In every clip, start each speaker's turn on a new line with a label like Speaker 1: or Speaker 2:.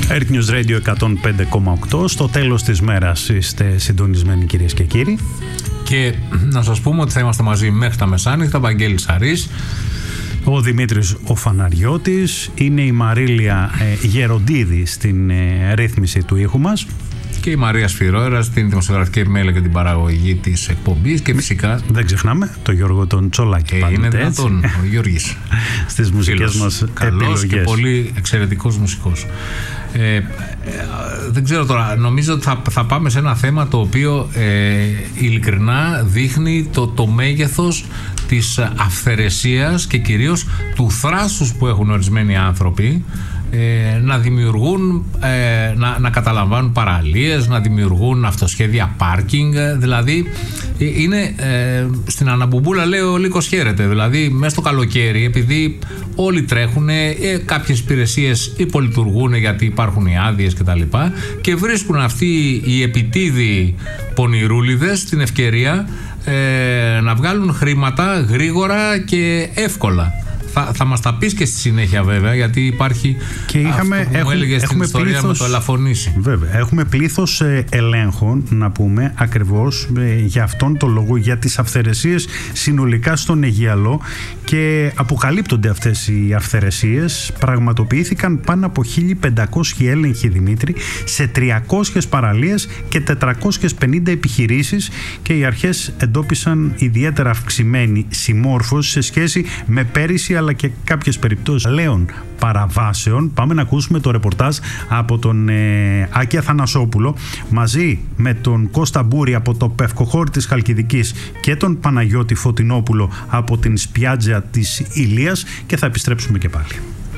Speaker 1: Earth News Radio 105,8. Στο τέλος της μέρας είστε συντονισμένοι, κυρίες και κύριοι.
Speaker 2: Και να σας πούμε ότι θα είμαστε μαζί μέχρι τα μεσάνυχτα. Βαγγέλης Αρής,
Speaker 1: ο Δημήτρης ο Φαναριώτης, είναι η Μαρίλια Γεροντίδη στην ρύθμιση του ήχου μας. Και
Speaker 2: η Μαρία Σφυρόερα στην δημοσιογραφική επιμέλεια και την παραγωγή της εκπομπής. Και φυσικά
Speaker 1: δεν ξεχνάμε το Γιώργο τον Τσολάκη.
Speaker 2: Είναι δυνατόν ο Γιώργης
Speaker 1: στις μουσικές μας
Speaker 2: καλός
Speaker 1: επιλογές.
Speaker 2: Και πολύ εξαιρετικός μουσικός. Δεν ξέρω τώρα, νομίζω ότι θα πάμε σε ένα θέμα το οποίο ειλικρινά δείχνει το μέγεθος της αυθαιρεσίας και κυρίως του θράσους που έχουν ορισμένοι άνθρωποι να δημιουργούν, να καταλαμβάνουν παραλίες, να δημιουργούν αυτοσχέδια πάρκινγκ. Δηλαδή είναι στην Αναμπουμπούλα, λέει ο Λύκος χαίρεται. Δηλαδή μέσα στο καλοκαίρι, επειδή όλοι τρέχουν, κάποιες υπηρεσίες υπολειτουργούν γιατί υπάρχουν οι άδειες κτλ. Και βρίσκουν αυτοί οι επιτίδιοι πονηρούλιδες την ευκαιρία να βγάλουν χρήματα γρήγορα και εύκολα. Θα μας τα πεις και στη συνέχεια βέβαια, γιατί υπάρχει
Speaker 1: και
Speaker 2: αυτό που μου έλεγες στην ιστορία πλήθος, με το Ελαφωνήσι.
Speaker 1: Βέβαια, έχουμε πλήθος ελέγχων, να πούμε, ακριβώς για αυτόν τον λόγο, για τις αυθαιρεσίες συνολικά στον Αιγιαλό, και αποκαλύπτονται αυτές οι αυθαιρεσίες. Πραγματοποιήθηκαν πάνω από 1.500 έλεγχοι, Δημήτρη, σε 300 παραλίες και 450 επιχειρήσεις, και οι αρχές εντόπισαν ιδιαίτερα αυξημένη συμμόρφωση σε σχέση με πέρυσι, αλλά και κάποιες περιπτώσεις λέων παραβάσεων. Πάμε να ακούσουμε το ρεπορτάζ από τον Άκη Αθανασόπουλο μαζί με τον Κώστα Μπούρη από το Πευκοχώρι της Χαλκιδικής και τον Παναγιώτη Φωτεινόπουλο από την Σπιάτζα της Ηλίας, και θα επιστρέψουμε και πάλι.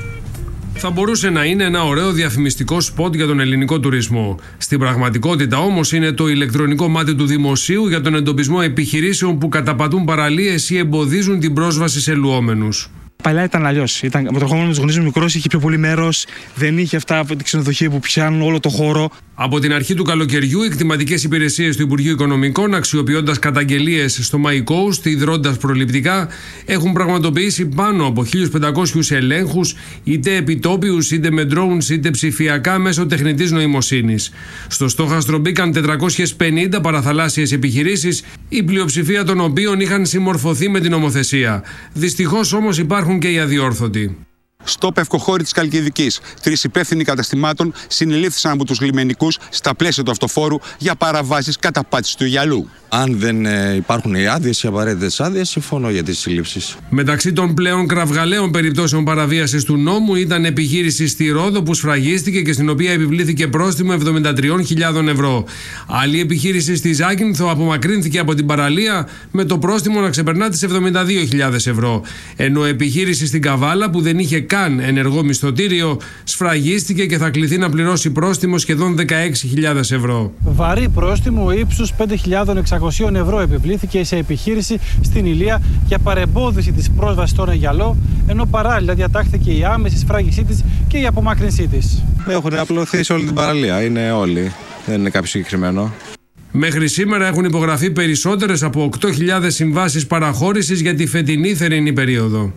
Speaker 3: Θα μπορούσε να είναι ένα ωραίο διαφημιστικό σποτ για τον ελληνικό τουρισμό. Στην πραγματικότητα όμως είναι το ηλεκτρονικό μάτι του δημοσίου για τον εντοπισμό επιχειρήσεων που καταπατούν παραλίες ή εμποδίζουν την πρόσβαση σε λουόμενους.
Speaker 4: Παλιά ήταν αλλιώς. Με τον χρόνο με τους γονείς μου μικρός, είχε πιο πολύ μέρος, δεν είχε αυτά από την ξενοδοχεία που πιάνουν όλο το χώρο.
Speaker 3: Από την αρχή του καλοκαιριού, οι κτηματικές υπηρεσίες του Υπουργείου Οικονομικών, αξιοποιώντας καταγγελίες στο My Coast, ιδρώντας προληπτικά, έχουν πραγματοποιήσει πάνω από 1.500 ελέγχους, είτε επιτόπιους, είτε με drones, είτε ψηφιακά μέσω τεχνητής νοημοσύνης. Στο στόχαστρο μπήκαν 450 παραθαλάσσιες επιχειρήσεις, η πλειοψηφία των οποίων είχαν συμμορφωθεί με την νομοθεσία. Δυστυχώς όμως υπάρχουν και οι αδιόρθωτοι.
Speaker 5: Στο Πευκοχώρι της Χαλκιδικής, 3 υπεύθυνοι καταστημάτων συνελήφθησαν από τους λιμενικούς στα πλαίσια του αυτοφόρου για παραβάσεις καταπάτησης του Αιγιαλού.
Speaker 6: Αν δεν υπάρχουν οι άδειες, οι απαραίτητες άδειες, συμφωνώ για τις συλλήψεις.
Speaker 3: Μεταξύ των πλέον κραυγαλαίων περιπτώσεων παραβίασης του νόμου ήταν επιχείρηση στη Ρόδο που σφραγίστηκε και στην οποία επιβλήθηκε πρόστιμο 73.000 ευρώ. Άλλη επιχείρηση στη Ζάκυνθο απομακρύνθηκε από την παραλία με το πρόστιμο να ξεπερνά τις 72.000 ευρώ. Ενώ επιχείρηση στην Καβάλα που δεν είχε καν ενεργό μισθωτήριο σφραγίστηκε και θα κληθεί να πληρώσει πρόστιμο σχεδόν 16.000 ευρώ.
Speaker 4: Βαρύ πρόστιμο ύψους 5.600 ευρώ επιβλήθηκε σε επιχείρηση στην Ηλία για παρεμπόδιση της πρόσβασης στον Αιγιαλό, ενώ παράλληλα διατάχθηκε η άμεση σφράγισή της και η απομάκρυνσή της.
Speaker 6: Έχουν απλωθεί σε όλη την παραλία, είναι όλοι, δεν είναι κάποιο συγκεκριμένο.
Speaker 3: Μέχρι σήμερα έχουν υπογραφεί περισσότερες από 8.000 συμβάσεις παραχώρησης για τη φετινή θερινή περίοδο.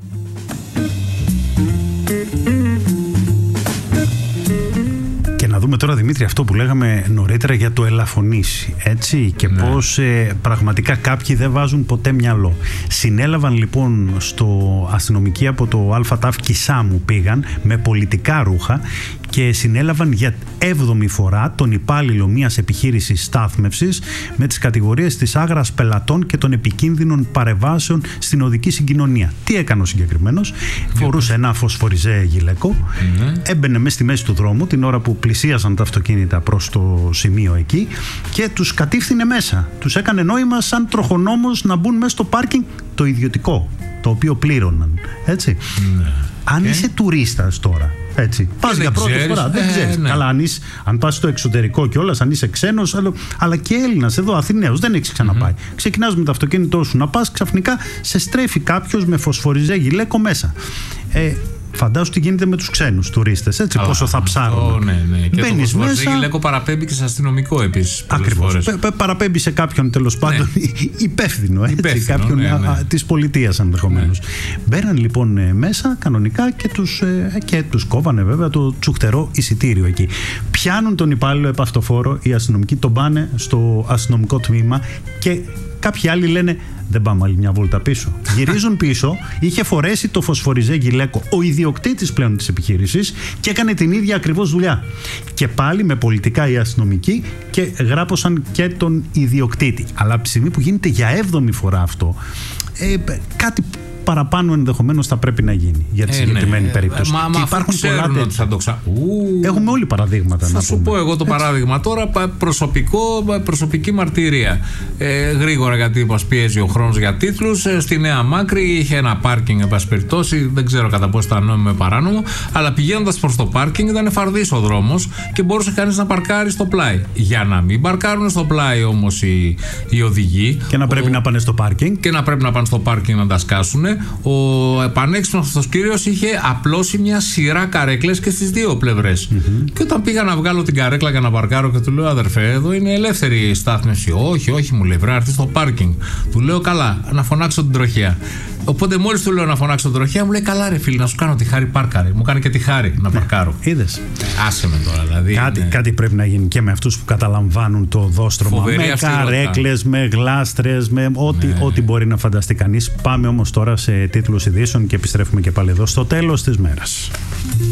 Speaker 1: Να δούμε τώρα, Δημήτρη, αυτό που λέγαμε νωρίτερα για το Ελαφωνήσι, έτσι, και πώς πραγματικά κάποιοι δεν βάζουν ποτέ μυαλό. Συνέλαβαν λοιπόν στο αστυνομικοί από το ΑΤΑΦ Κισάμου, πήγαν με πολιτικά ρούχα και συνέλαβαν για 7η φορά τον υπάλληλο μιας επιχείρησης στάθμευσης με τις κατηγορίες της άγρας πελατών και των επικίνδυνων παρεμβάσεων στην οδική συγκοινωνία. Τι έκανε ο συγκεκριμένος? Φορούσε ένα φωσφοριζέ γυλαίκο, έμπαινε μέσα στη μέση του δρόμου την ώρα που πλησίαζαν τα αυτοκίνητα προς το σημείο εκεί και τους κατήφθηνε μέσα. Τους έκανε νόημα σαν τροχονόμος να μπουν μέσα στο πάρκινγκ το ιδιωτικό, το οποίο πλήρωναν. Έτσι. Αν είσαι τουρίστας τώρα, έτσι, πας για πρώτη φορά, δεν ξέρεις. Καλά, αν πας στο εξωτερικό κιόλας, αν είσαι ξένος, αλλά και Έλληνας, εδώ Αθηναίος, δεν έχεις ξαναπάει. Ξεκινάς με το αυτοκίνητό σου να πας, ξαφνικά σε στρέφει κάποιος με φωσφοριζέ γυλαίκο μέσα. Φαντάσου τι γίνεται με τους ξένους τουρίστες, έτσι, πόσο θα ψάρουν.
Speaker 2: Ναι. Και
Speaker 1: μπαίνεις
Speaker 2: το
Speaker 1: μέσα.
Speaker 2: Γυλαίκο παραπέμπει και σε αστυνομικό επίσης.
Speaker 1: Ακριβώς. Παραπέμπει σε κάποιον τέλος πάντων υπεύθυνο, έτσι, κάποιον της πολιτείας ενδεχομένως. Μπαίναν λοιπόν μέσα κανονικά και τους κόβανε βέβαια το τσουχτερό εισιτήριο εκεί. Πιάνουν τον υπάλληλο επαυτοφόρο, οι αστυνομικοί τον πάνε στο αστυνομικό τμήμα και κάποιοι άλλοι λένε δεν πάμε άλλη μια βόλτα πίσω. Γυρίζουν πίσω, είχε φορέσει το φωσφοριζέ γυλαίκο ο ιδιοκτήτης πλέον της επιχείρησης και έκανε την ίδια ακριβώς δουλειά. Και πάλι με πολιτικά οι αστυνομικοί και γράπωσαν και τον ιδιοκτήτη. Αλλά από τη στιγμή που γίνεται για 7η φορά αυτό, κάτι παραπάνω ενδεχομένως θα πρέπει να γίνει για τη συγκεκριμένη περίπτωση.
Speaker 2: Και υπάρχουν πολλά τέτοια.
Speaker 1: Έχουμε όλοι παραδείγματα.
Speaker 2: Θα σου πω εγώ το παράδειγμα τώρα, προσωπική μαρτυρία. Γρήγορα, γιατί μας πιέζει ο χρόνος για τίτλους. Στη Νέα Μάκρη είχε ένα πάρκινγκ, εν πάση περιπτώσει, δεν ξέρω κατά πόσο ήταν νόμιμο ή παράνομο, αλλά πηγαίνοντας προς το πάρκινγκ ήταν φαρδής ο δρόμος και μπορούσε κανείς να παρκάρει στο πλάι. Για να μην παρκάρουν στο πλάι όμως οι οδηγοί.
Speaker 1: Και να πρέπει να πάνε στο πάρκινγκ.
Speaker 2: Και να πρέπει να πάνε στο πάρκινγκ να τα σκάσουν. Ο επανέξυπνος αυτός κύριος είχε απλώσει μια σειρά καρέκλες και στις δύο πλευρές. Και όταν πήγα να βγάλω την καρέκλα για να παρκάρω και του λέω αδερφέ, εδώ είναι ελεύθερη στάθμευση. Όχι, μου λέει, βρε, να έρθει στο πάρκινγκ. Του λέω καλά, να φωνάξω την τροχέα. Οπότε μόλις του λέω να φωνάξω την τροχέα, μου λέει καλά, ρε φίλε, να σου κάνω τη χάρη, πάρκαρε. Μου κάνει και τη χάρη να παρκάρω.
Speaker 1: Είδες.
Speaker 2: Άσε με τώρα, δηλαδή.
Speaker 1: Κάτι πρέπει να γίνει και με αυτούς που καταλαμβάνουν το οδόστρωμα. Με καρέκλες, με γλάστρες, με ό,τι μπορεί να φανταστεί κανείς. Πάμε όμως τώρα σε τίτλους ειδήσεων και επιστρέφουμε και πάλι εδώ στο τέλος της μέρας.